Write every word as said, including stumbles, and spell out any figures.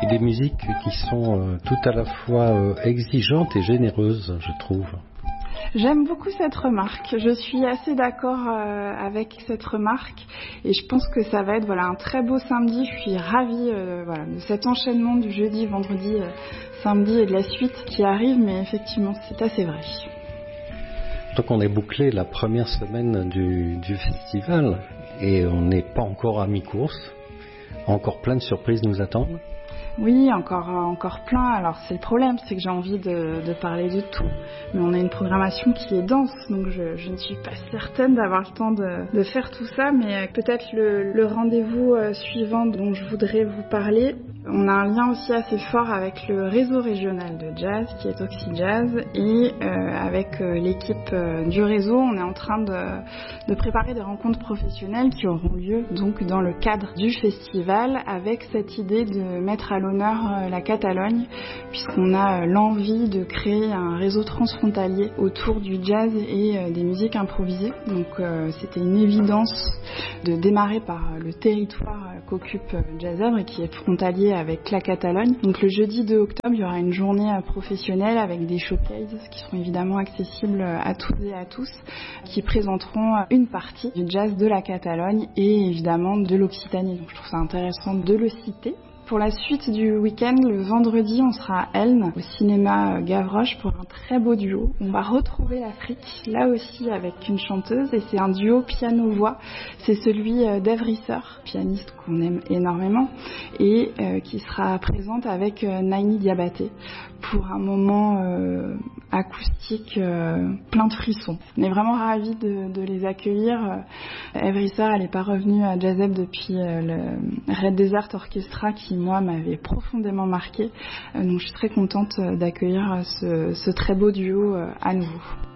Et des musiques qui sont euh, tout à la fois euh, exigeantes et généreuses, je trouve. J'aime beaucoup cette remarque. Je suis assez d'accord euh, avec cette remarque et je pense que ça va être voilà un très beau samedi. Je suis ravie euh, voilà de cet enchaînement du jeudi, vendredi, euh, samedi et de la suite qui arrive. Mais effectivement, c'est assez vrai. Donc on est bouclé la première semaine du, du festival et on n'est pas encore à mi-course. Encore plein de surprises nous attendent. Oui, encore, encore plein. Alors c'est le problème, c'est que j'ai envie de, de parler de tout. Mais on a une programmation qui est dense, donc je, je ne suis pas certaine d'avoir le temps de, de faire tout ça. Mais peut-être le, le rendez-vous suivant dont je voudrais vous parler, on a un lien aussi assez fort avec le réseau régional de jazz qui est Oxyjazz et euh, avec euh, l'équipe euh, du réseau, on est en train de, de préparer des rencontres professionnelles qui auront lieu donc dans le cadre du festival avec cette idée de mettre à l'honneur euh, la Catalogne puisqu'on a euh, l'envie de créer un réseau transfrontalier autour du jazz et euh, des musiques improvisées. Donc euh, c'était une évidence de démarrer par le territoire euh, qu'occupe euh, Jazzœuvre et qui est frontalier avec la Catalogne. Donc le jeudi deux octobre, il y aura une journée professionnelle avec des showcases qui seront évidemment accessibles à toutes et à tous, qui présenteront une partie du jazz de la Catalogne et évidemment de l'Occitanie. Donc je trouve ça intéressant de le citer. Pour la suite du week-end, le vendredi, on sera à Elne, au cinéma Gavroche, pour un très beau duo. On va retrouver l'Afrique, là aussi avec une chanteuse, et c'est un duo piano-voix. C'est celui d'Ève Risser, pianiste qu'on aime énormément, et euh, qui sera présente avec euh, Naini Diabaté pour un moment euh, acoustique euh, plein de frissons. On est vraiment ravis de, de les accueillir. Ève Risser, elle n'est pas revenue à Jazzeb depuis euh, le Red Desert Orchestra qui, moi, m'avait profondément marqué. Euh, donc je suis très contente d'accueillir ce, ce très beau duo euh, à nouveau.